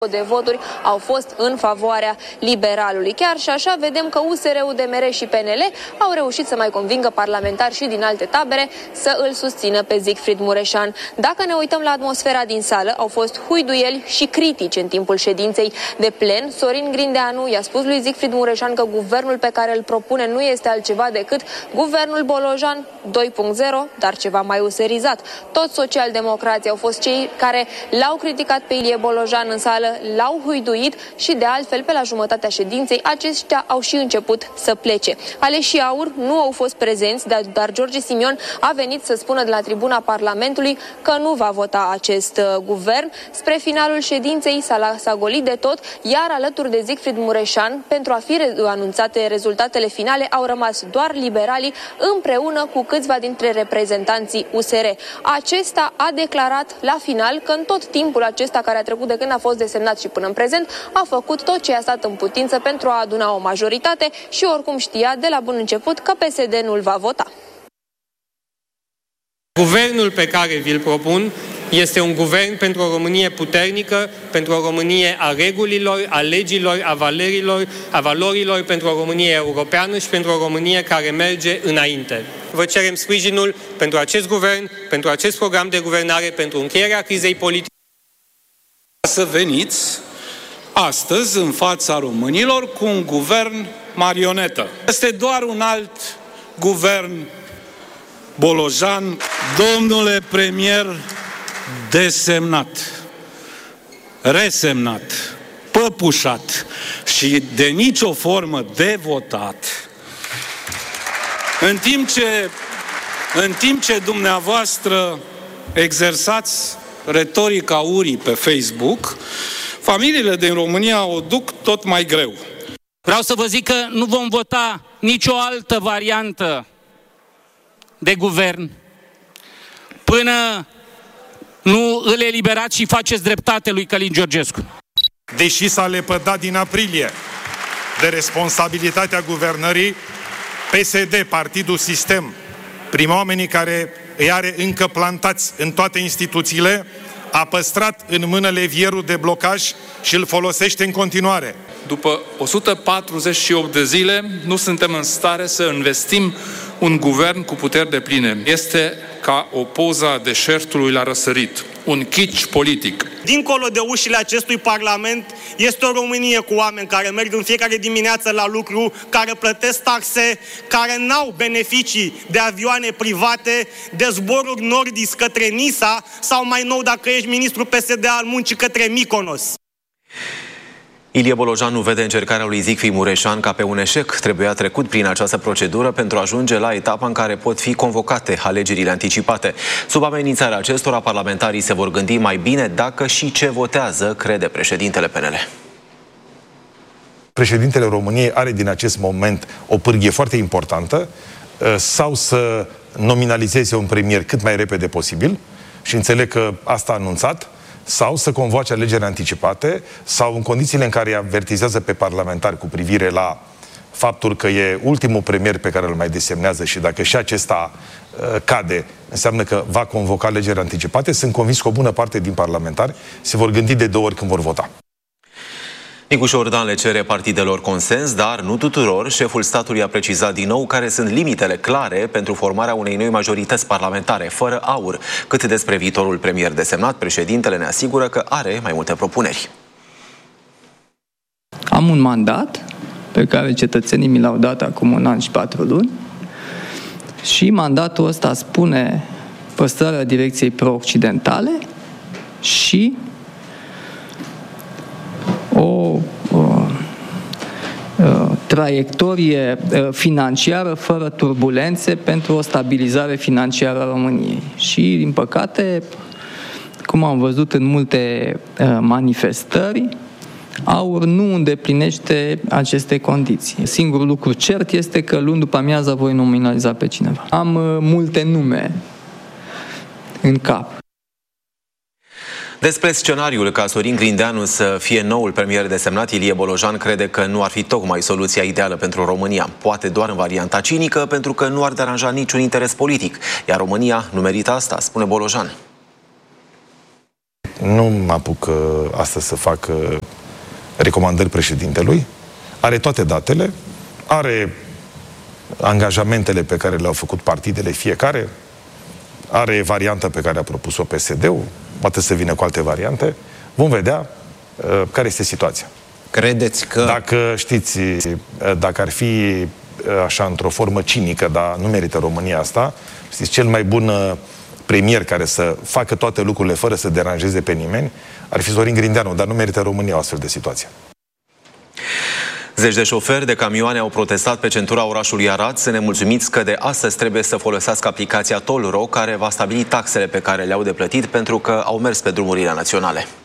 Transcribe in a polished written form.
de voturi au fost în favoarea liberalului. Chiar și așa vedem că USR, UDMR și PNL au reușit să mai convingă parlamentari și din alte tabere să îl susțină pe Siegfried Mureșan. Dacă ne uităm la atmosfera din sală, au fost huiduieli și critici în timpul ședinței de plen. Sorin Grindeanu i-a spus lui Siegfried Mureșan că guvernul pe care îl propune nu este altceva decât guvernul Bolojan 2.0, dar ceva mai userizat. Toți socialdemocrații au fost cei care l-au criticat pe Ilie Bolojan în sală, l-au huiduit și de altfel pe la jumătatea ședinței aceștia au și început să plece. Aleșii AUR nu au fost prezenți, dar George Simion a venit să spună de la tribuna Parlamentului că nu va vota acest guvern. Spre finalul ședinței s-a golit de tot, iar alături de Siegfried Mureșan, pentru a fi anunțate rezultatele finale, au rămas doar liberalii împreună cu câțiva dintre reprezentanții USR. Acesta a declarat la final că în tot timpul acesta care a trecut de când a fost desemnat și până în prezent, a făcut tot ce i-a stat în putință pentru a aduna o majoritate și oricum știa de la bun început că PSD nu-l va vota. Guvernul pe care vi-l propun este un guvern pentru o Românie puternică, pentru o Românie a regulilor, a legilor, a valorilor, pentru o Românie europeană și pentru o Românie care merge înainte. Vă cerem sprijinul pentru acest guvern, pentru acest program de guvernare, pentru încheierea crizei politice. Să veniți astăzi în fața românilor cu un guvern marionetă. Este doar un alt guvern Bolojan. Domnule premier, desemnat, resemnat, păpușat și de nicio formă de votat, în timp ce dumneavoastră exersați retorica urii pe Facebook, familiile din România o duc tot mai greu. Vreau să vă zic că nu vom vota nicio altă variantă de guvern până nu îl eliberați și faceți dreptate lui Călin Georgescu. Deși s-a lepădat din aprilie de responsabilitatea guvernării, PSD, Partidul Sistem, prin oamenii care îi are încă plantați în toate instituțiile, a păstrat în mână levierul de blocaj și îl folosește în continuare. După 148 de zile, nu suntem în stare să investim un guvern cu puteri depline. Este ca o poză a deșertului la răsărit, un kitsch politic. Dincolo de ușile acestui Parlament este o Românie cu oameni care merg în fiecare dimineață la lucru, care plătesc taxe, care n-au beneficii de avioane private, de zboruri Nordis către Nisa sau mai nou dacă ești ministru PSD al muncii către Mykonos. Ilie Bolojan nu vede încercarea lui Siegfried Mureșan ca pe un eșec. Trebuia trecut prin această procedură pentru a ajunge la etapa în care pot fi convocate alegerile anticipate. Sub amenințarea acestora, parlamentarii se vor gândi mai bine dacă și ce votează, crede președintele PNL. Președintele României are din acest moment o pârghie foarte importantă, sau să nominalizeze un premier cât mai repede posibil, și înțeleg că asta a anunțat, sau să convoace alegeri anticipate, sau în condițiile în care îi avertizează pe parlamentari cu privire la faptul că e ultimul premier pe care îl mai desemnează și dacă și acesta cade, înseamnă că va convoca alegeri anticipate. Sunt convins că o bună parte din parlamentari se vor gândi de 2 ori când vor vota. Nicu Șordan le cere partidelor consens, dar nu tuturor. Șeful statului a precizat din nou care sunt limitele clare pentru formarea unei noi majorități parlamentare, fără AUR. Cât despre viitorul premier desemnat, președintele ne asigură că are mai multe propuneri. Am un mandat pe care cetățenii mi l-au dat acum 1 an și 4 luni și mandatul ăsta spune păstrarea direcției pro-occidentale și o traiectorie financiară fără turbulențe pentru o stabilizare financiară a României. Și, din păcate, cum am văzut în multe manifestări, AUR nu îndeplinește aceste condiții. Singurul lucru cert este că luni după amiază voi nominaliza pe cineva. Am multe nume în cap. Despre scenariul ca Sorin Grindeanu să fie noul premier desemnat, Ilie Bolojan crede că nu ar fi tocmai soluția ideală pentru România. Poate doar în varianta cinică, pentru că nu ar deranja niciun interes politic. Iar România nu merită asta, spune Bolojan. nu mă apuc astăzi să fac recomandări președintelui. Are toate datele, are angajamentele pe care le-au făcut partidele fiecare, are varianta pe care a propus-o PSD-ul, poate să vină cu alte variante. Vom vedea care este situația. Credeți că... Dacă știți, dacă ar fi așa într-o formă cinică, dar nu merită România asta, știți, cel mai bun premier care să facă toate lucrurile fără să deranjeze pe nimeni ar fi Sorin Grindeanu, dar nu merită România o astfel de situație. Zeci de șoferi de camioane au protestat pe centura orașului Arad, să nemulțumiți că de astăzi trebuie să folosească aplicația Tollro, care va stabili taxele pe care le-au de plătit pentru că au mers pe drumurile naționale.